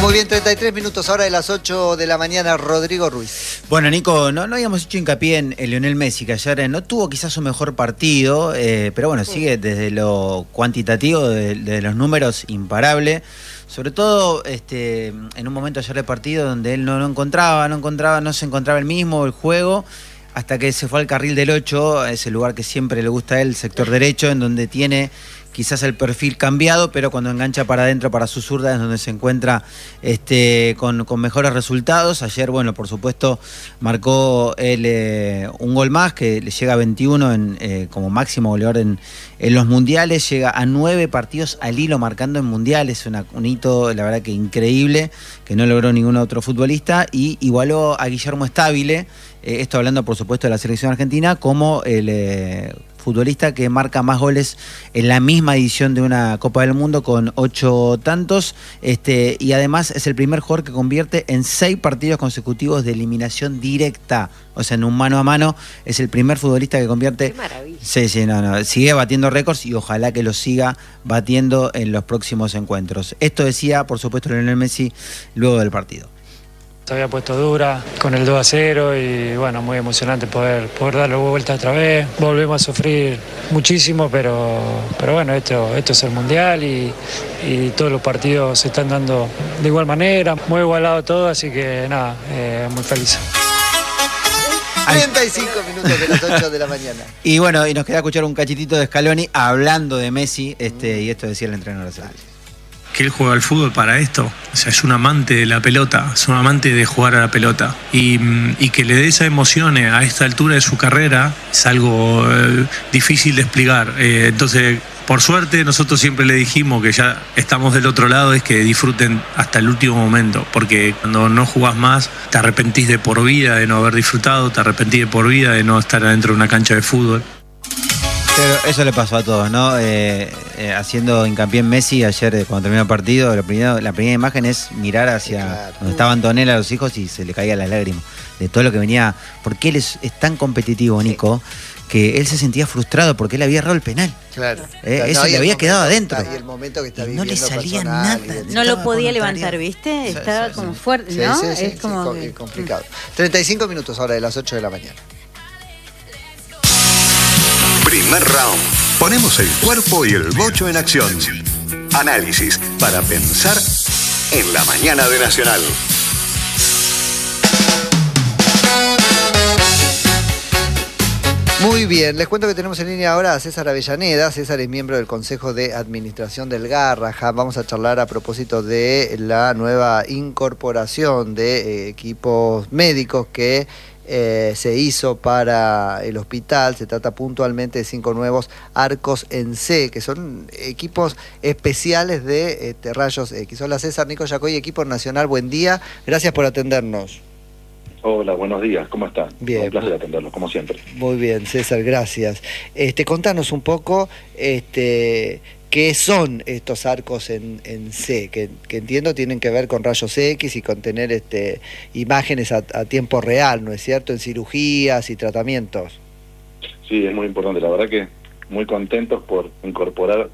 Muy bien, 33 minutos ahora de las 8 de la mañana, Rodrigo Ruiz. Bueno, Nico, no habíamos hecho hincapié en Lionel Messi, que ayer no tuvo quizás su mejor partido, pero bueno, sigue desde lo cuantitativo, de los números, imparable. Sobre todo en un momento ayer de partido donde él no se encontraba el mismo, el juego, hasta que se fue al carril del 8, ese lugar que siempre le gusta a él, el sector derecho, en donde tiene quizás el perfil cambiado, pero cuando engancha para adentro, para su zurda, es donde se encuentra con mejores resultados. Ayer, bueno, por supuesto, marcó él un gol más, que le llega a 21 como máximo goleador en los mundiales, llega a 9 partidos al hilo marcando en mundiales, un hito, la verdad que increíble, que no logró ningún otro futbolista, y igualó a Guillermo Stabile, esto hablando por supuesto de la selección argentina, como el futbolista que marca más goles en la misma edición de una Copa del Mundo, con 8 tantos, y además es el primer jugador que convierte en 6 partidos consecutivos de eliminación directa, o sea, en un mano a mano, es el primer futbolista que convierte. ¡Qué maravilla! Sí, sigue batiendo récords y ojalá que lo siga batiendo en los próximos encuentros. Esto decía, por supuesto, Lionel Messi luego del partido. Se había puesto dura con el 2-0 y bueno, muy emocionante poder darle vuelta otra vez. Volvemos a sufrir muchísimo, pero bueno, esto es el Mundial y todos los partidos se están dando de igual manera, muy igualado todo, así que nada, muy feliz. 35 minutos de las 8 de la mañana. Y bueno, y nos queda escuchar un cachitito de Scaloni hablando de Messi, y esto decía el entrenador nacional. Que él juega al fútbol para esto, o sea, es un amante de la pelota, es un amante de jugar a la pelota, y que le dé esa emoción a esta altura de su carrera es algo difícil de explicar. Entonces, por suerte, nosotros siempre le dijimos que ya estamos del otro lado, es que disfruten hasta el último momento, porque cuando no jugás más te arrepentís de por vida de no haber disfrutado, te arrepentís de por vida de no estar adentro de una cancha de fútbol. Pero eso le pasó a todos, ¿no? Haciendo hincapié en Messi, ayer cuando terminó el partido, la primera imagen es mirar hacia donde estaba Antonella, los hijos, y se le caían las lágrimas de todo lo que venía, porque él es tan competitivo, Nico, que él se sentía frustrado porque él había errado el penal. Claro. Eso le había quedado adentro. Y el momento que está no le salía personal, nada. No lo podía levantar, ¿viste? Estaba como fuerte, ¿no? Sí, es como complicado. 35 minutos ahora de las 8 de la mañana. Primer round. Ponemos el cuerpo y el bocho en acción. Análisis para pensar en la mañana de Nacional. Muy bien, les cuento que tenemos en línea ahora a César Avellaneda. César es miembro del Consejo de Administración del Garrahan. Vamos a charlar a propósito de la nueva incorporación de equipos médicos que se hizo para el hospital. Se trata puntualmente de 5 nuevos arcos en C, que son equipos especiales de rayos X. Hola César, Nico Yacoy, equipo nacional, buen día, gracias por atendernos. Hola, buenos días, ¿cómo están? Bien. Un placer atenderlos, como siempre. Muy bien, César, gracias. Contanos un poco qué son estos arcos en C, que entiendo tienen que ver con rayos X y con tener imágenes a tiempo real, ¿no es cierto? En cirugías y tratamientos. Sí, es muy importante, la verdad que muy contentos por incorporar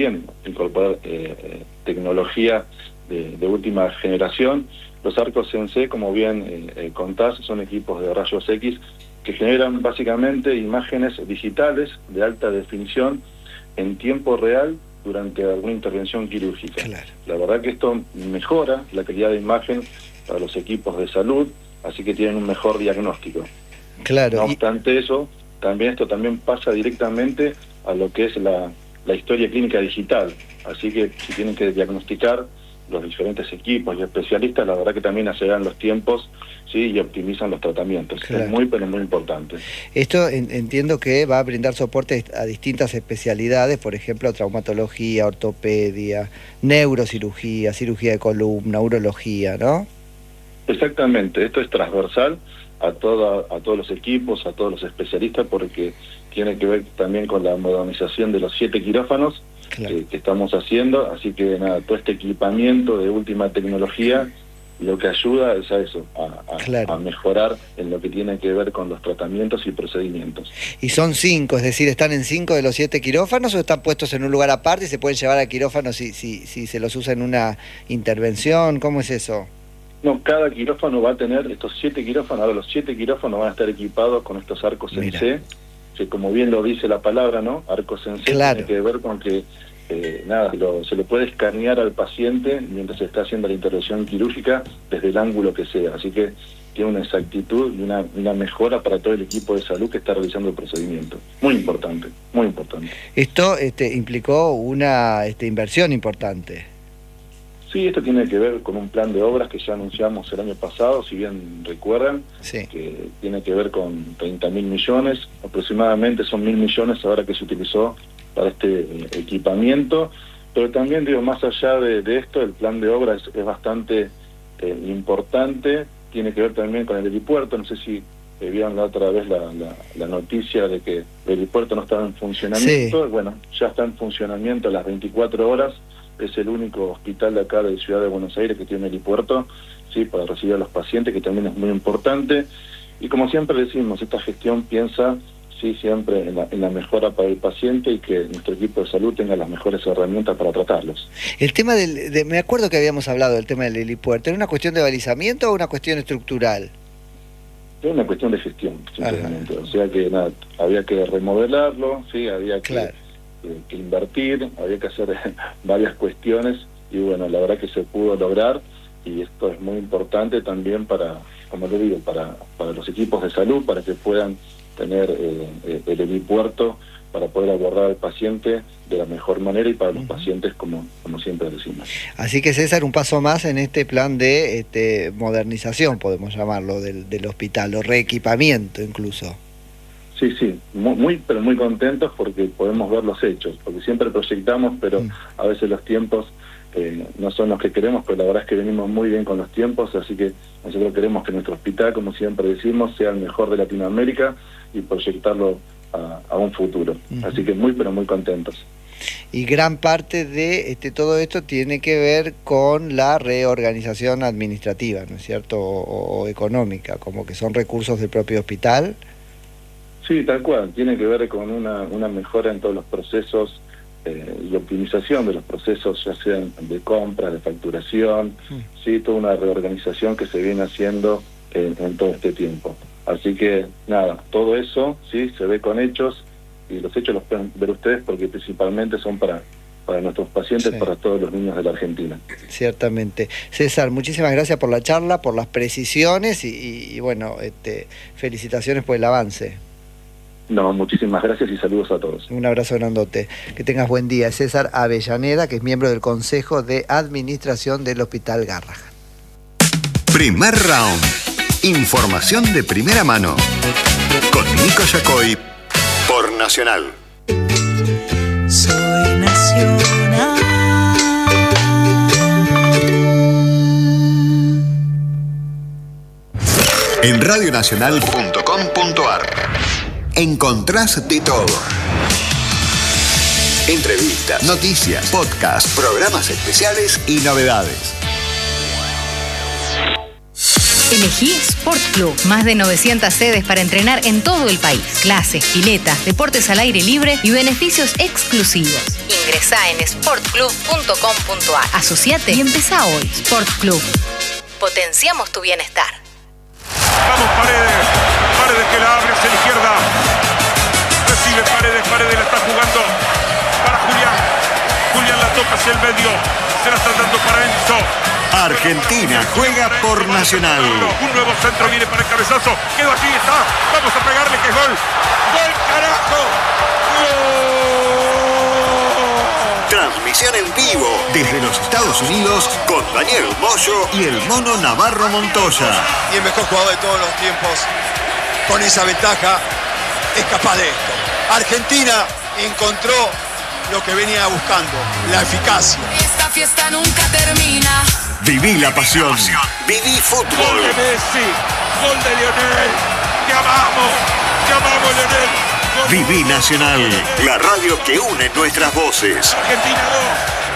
tecnología de última generación. Los arcos en C, como bien contás, son equipos de rayos X que generan básicamente imágenes digitales de alta definición en tiempo real durante alguna intervención quirúrgica. Claro. La verdad que esto mejora la calidad de imagen para los equipos de salud, así que tienen un mejor diagnóstico. Claro. No obstante eso, esto también pasa directamente a lo que es la historia clínica digital, así que si tienen que diagnosticar los diferentes equipos y especialistas, la verdad que también aceleran los tiempos, ¿sí? Y optimizan los tratamientos. Claro. Es muy, pero muy importante. Esto entiendo que va a brindar soporte a distintas especialidades, por ejemplo, traumatología, ortopedia, neurocirugía, cirugía de columna, urología, ¿no? Exactamente, esto es transversal a todos los equipos, a todos los especialistas, porque tiene que ver también con la modernización de los 7 quirófanos. Claro. Que estamos haciendo, así que nada, todo este equipamiento de última tecnología lo que ayuda es a eso, Claro. a mejorar en lo que tiene que ver con los tratamientos y procedimientos. Y son 5, es decir, ¿están en 5 de los 7 quirófanos o están puestos en un lugar aparte y se pueden llevar al quirófano si se los usa en una intervención? ¿Cómo es eso? No, cada quirófano va a tener estos 7 quirófanos. Ahora los 7 quirófanos van a estar equipados con estos arcos en Mira. C, que como bien lo dice la palabra, ¿no? Arcos en C, Claro. tiene que ver con que se le puede escanear al paciente mientras se está haciendo la intervención quirúrgica desde el ángulo que sea. Así que tiene una exactitud y una mejora para todo el equipo de salud que está realizando el procedimiento. Muy importante, muy importante. Esto implicó una inversión importante. Sí, esto tiene que ver con un plan de obras que ya anunciamos el año pasado, si bien recuerdan, Sí. que tiene que ver con 30.000 millones, aproximadamente son 1.000 millones ahora que se utilizó para este equipamiento, pero también digo, más allá de esto, el plan de obras es bastante importante, tiene que ver también con el helipuerto. No sé si vieron la otra vez la noticia de que el helipuerto no estaba en funcionamiento. Sí. Bueno, ya está en funcionamiento a las 24 horas, es el único hospital de acá de Ciudad de Buenos Aires que tiene helipuerto, sí, para recibir a los pacientes, que también es muy importante. Y como siempre decimos, esta gestión piensa siempre en la mejora para el paciente y que nuestro equipo de salud tenga las mejores herramientas para tratarlos. El tema me acuerdo que habíamos hablado del tema del helipuerto. ¿Era una cuestión de balizamiento o una cuestión estructural? Es una cuestión de gestión, sinceramente. Ajá. O sea que nada, había que remodelarlo, sí, había que invertir, había que hacer varias cuestiones y bueno, la verdad que se pudo lograr y esto es muy importante también para, como le digo, para los equipos de salud, para que puedan tener el helipuerto para poder abordar al paciente de la mejor manera y para los pacientes como siempre decimos. Así que César, un paso más en este plan de modernización, podemos llamarlo, del hospital, o reequipamiento incluso. Sí, pero muy contentos porque podemos ver los hechos, porque siempre proyectamos, pero a veces los tiempos no son los que queremos, pero la verdad es que venimos muy bien con los tiempos, así que nosotros queremos que nuestro hospital, como siempre decimos, sea el mejor de Latinoamérica y proyectarlo a un futuro. Así que pero muy contentos. Y gran parte de todo esto tiene que ver con la reorganización administrativa, ¿no es cierto? O económica, como que son recursos del propio hospital. Sí, tal cual. Tiene que ver con una mejora en todos los procesos y optimización de los procesos, ya sean de compra, de facturación, sí, toda una reorganización que se viene haciendo en todo este tiempo. Así que nada, todo eso sí se ve con hechos y los hechos los pueden ver ustedes porque principalmente son para nuestros pacientes, para todos los niños de la Argentina. Ciertamente. César, muchísimas gracias por la charla, por las precisiones y bueno, felicitaciones por el avance. No, muchísimas gracias y saludos a todos. Un abrazo grandote. Que tengas buen día. César Avellaneda, que es miembro del Consejo de Administración del Hospital Garrahan. Primer round. Información de primera mano. Con Nico Yacoy por Nacional. Soy Nacional. En radionacional.com.ar encontrás de todo. Entrevistas, noticias, podcasts, programas especiales y novedades. Elegí Sport Club. Más de 900 sedes para entrenar en todo el país. Clases, piletas, deportes al aire libre y beneficios exclusivos. Ingresá en sportclub.com.ar. Asociate y empezá hoy. Sport Club. Potenciamos tu bienestar. Vamos Paredes que la abre hacia la izquierda. Recibe Paredes la está jugando para Julián la toca hacia el medio. Se la están dando para Enzo. Argentina juega por Nacional. Un nuevo centro viene para el cabezazo. Quedó allí, está. Vamos a pegarle que es gol. ¡Gol, carajo! ¡Gol! Transmisión en vivo desde los Estados Unidos con Daniel Moyo y el Mono Navarro Montoya. Y el mejor jugador de todos los tiempos, con esa ventaja, es capaz de esto. Argentina encontró lo que venía buscando, la eficacia. Esta fiesta nunca termina. Viví la pasión. Viví fútbol. Gol de Messi, gol de Lionel. Te amamos, Lionel. Viví Nacional, la radio que une nuestras voces. Argentina 2.